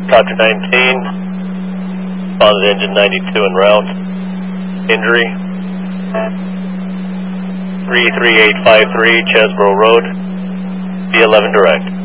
Copter 19, responded engine 92 en route. Injury, 33853 Chesbrough Road, B11 direct.